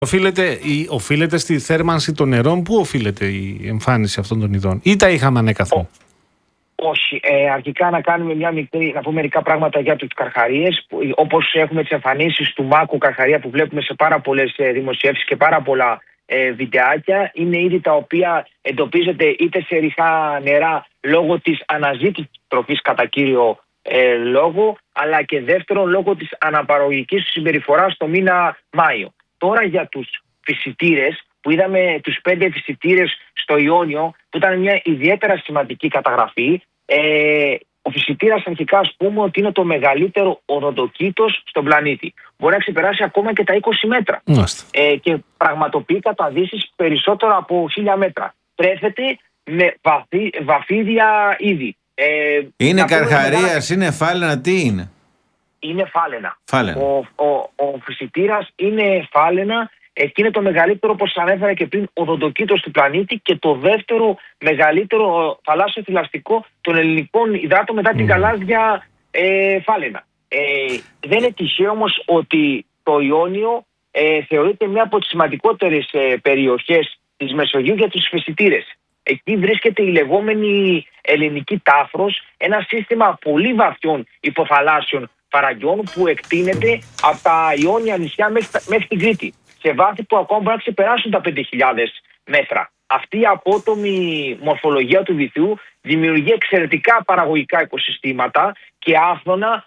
Οφείλεται στη θέρμανση των νερών? Πού οφείλεται η εμφάνιση αυτών των ειδών, ή τα είχαμε ανέκαθεν? Όχι. Αρχικά να πούμε μερικά πράγματα για τους καρχαρίες. Όπως έχουμε τις εμφανίσεις του μάκου καρχαρία που βλέπουμε σε πάρα πολλές δημοσιεύσεις και πάρα πολλά βιντεάκια, είναι είδη τα οποία εντοπίζονται είτε σε ρηχά νερά λόγω της αναζήτησης τροφής κατά κύριο λόγο, αλλά και δεύτερον λόγω της αναπαραγωγικής συμπεριφοράς το μήνα Μάιο. Τώρα για τους φυσιτήρες, που είδαμε τους 5 φυσιτήρες στο Ιόνιο, που ήταν μια ιδιαίτερα σημαντική καταγραφή. Ο φυσιτήρας αρχικά, ας πούμε, ότι είναι το μεγαλύτερο οδοντοκήτος στον πλανήτη. Μπορεί να ξεπεράσει ακόμα και τα 20 μέτρα. Και πραγματοποιεί καταδύσεις περισσότερο από 1000 μέτρα. Τρέφεται με βαφίδια είδη. Είναι καρχαρίας, είναι φάλαινα, τι είναι? Είναι φάλαινα. Ο φυσιτήρας είναι φάλαινα. Εκεί είναι το μεγαλύτερο, όπως ανέφερα και πριν, οδοντοκήτος του πλανήτη και το δεύτερο μεγαλύτερο θαλάσσιο θηλαστικό των ελληνικών υδάτων μετά την γαλάζια φάλαινα. Δεν είναι τυχαίο όμως ότι το Ιόνιο θεωρείται μια από τις σημαντικότερες περιοχές της Μεσογείου για τους φυσιτήρες. Εκεί βρίσκεται η λεγόμενη ελληνική τάφρος, ένα σύστημα πολύ βαθιών υποθαλάσσιων φαραγγιών που εκτείνεται από τα Ιόνια νησιά μέχρι την Κρήτη, σε βάθη που ακόμα μπορεί να ξεπεράσουν τα 5.000 μέτρα. Αυτή η απότομη μορφολογία του βυθού δημιουργεί εξαιρετικά παραγωγικά οικοσυστήματα και άφθονα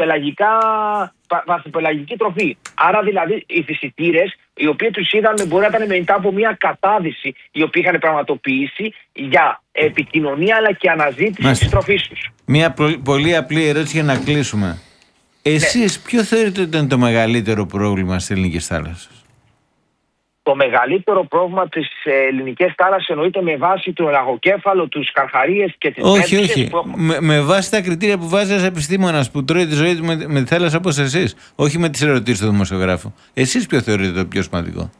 βαθυπελαγική τροφή. Άρα δηλαδή οι φυσιτήρες, οι οποίοι τους είδαμε, μπορεί να ήταν μετά από μια κατάδυση η οποία είχαν πραγματοποιήσει για επικοινωνία αλλά και αναζήτηση της τροφής τους. Μια πολύ απλή ερώτηση για να κλείσουμε. Εσείς ποιο θεωρείτε ότι είναι το μεγαλύτερο πρόβλημα στις ελληνικές θάλασσες? Το μεγαλύτερο πρόβλημα της ελληνικής θάλασσας εννοείται με βάση το λαγοκέφαλο, τους καρχαρίες και τις μέτρησες? Όχι. Με βάση τα κριτήρια που βάζει ένας επιστήμονας που τρώει τη ζωή του με τη θάλασσα όπως εσείς. Όχι με τις ερωτήσεις του δημοσιογράφου. Εσείς ποιο θεωρείτε το πιο σημαντικό?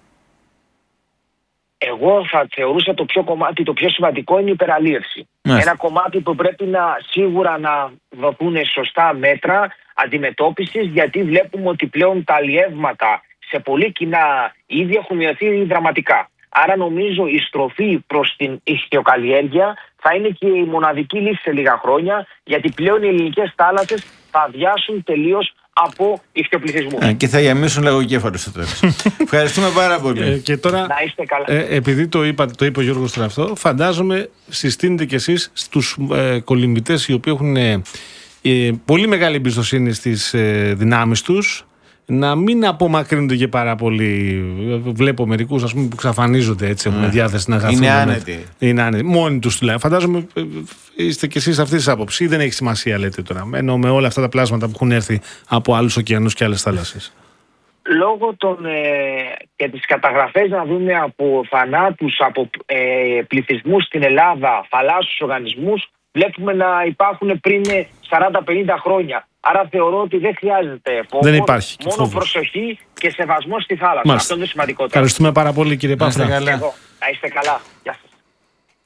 Εγώ θα θεωρούσα το πιο σημαντικό είναι η υπεραλίευση. Ένα κομμάτι που πρέπει σίγουρα να δοθούν σωστά μέτρα αντιμετώπισης, γιατί βλέπουμε ότι πλέον τα αλλιεύματα σε πολύ κοινά είδη έχουν μειωθεί δραματικά. Άρα νομίζω η στροφή προς την ηχθειοκαλλιέργεια θα είναι και η μοναδική λύση σε λίγα χρόνια, γιατί πλέον οι ελληνικές θάλασσες θα αδειάσουν τελείως από ηχθειοπληθυσμούς. Και θα γεμίσουν λαγοκέφαλο στο τέλος. Ευχαριστούμε πάρα πολύ. Και τώρα, να είστε καλά. Επειδή το είπε ο Γιώργος τώρα αυτό, φαντάζομαι συστήνετε κι εσείς στους κολυμβητές οι οποίοι έχουν πολύ μεγάλη εμπιστοσύνη στις δυνάμεις τους, να μην απομακρύνονται και πάρα πολύ. Βλέπω μερικούς, ας πούμε, που ξαφανίζονται έτσι, έχουν διάθεση να αγαθούν. Είναι άνετοι. Μόνοι τους τουλάχιστον. Φαντάζομαι είστε κι εσείς αυτής της άποψης, ή δεν έχει σημασία, λέτε τώρα, με όλα αυτά τα πλάσματα που έχουν έρθει από άλλους ωκεανούς και άλλες θάλασσες? Λόγω και τις καταγραφές να δούμε από θανάτους, από πληθυσμούς στην Ελλάδα, θαλάσσιους οργανισμούς, βλέπουμε να υπάρχουν πριν 40-50 χρόνια. Άρα θεωρώ ότι δεν χρειάζεται φόβος, δεν υπάρχει μόνο προσοχή και σεβασμό στη θάλασσα. Αυτό είναι το σημαντικότερο. Ευχαριστούμε πάρα πολύ, κύριε Παύλα. Να είστε καλά. Γεια σας.